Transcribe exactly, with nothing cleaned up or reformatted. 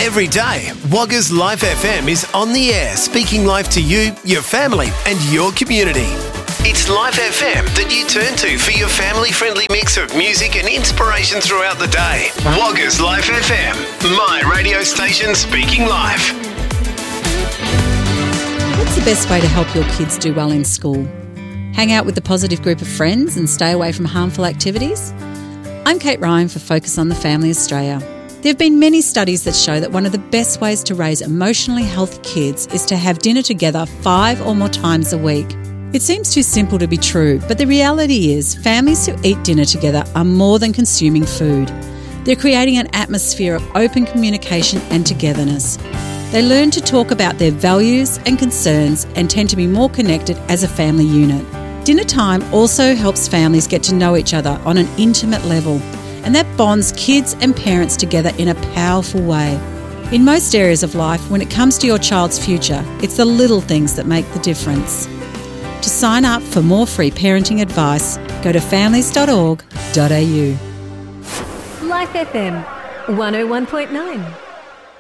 Every day, Wagga's Life F M is on the air, speaking life to you, your family and your community. It's Life F M that you turn to for your family-friendly mix of music and inspiration throughout the day. Wagga's Life F M, my radio station speaking life. What's the best way to help your kids do well in school? Hang out with a positive group of friends and stay away from harmful activities? I'm Kate Ryan for Focus on the Family Australia. There have been many studies that show that one of the best ways to raise emotionally healthy kids is to have dinner together five or more times a week. It seems too simple to be true, but the reality is families who eat dinner together are more than consuming food. They're creating an atmosphere of open communication and togetherness. They learn to talk about their values and concerns and tend to be more connected as a family unit. Dinner time also helps families get to know each other on an intimate level, and that bonds kids and parents together in a powerful way. In most areas of life, when it comes to your child's future, it's the little things that make the difference. To sign up for more free parenting advice, go to families dot org dot a u. Life F M one oh one point nine.